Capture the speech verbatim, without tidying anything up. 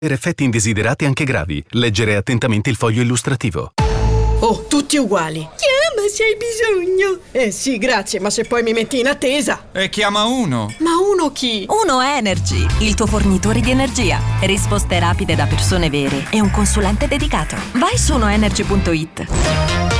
Per effetti indesiderati anche gravi. Leggere attentamente il foglio illustrativo. Oh, tutti uguali. Chiama se hai bisogno. Eh sì, grazie, ma se poi mi metti in attesa. E chiama uno. Ma uno chi? Uno Energy, il tuo fornitore di energia. Risposte rapide da persone vere e un consulente dedicato. Vai su uno energy punto it.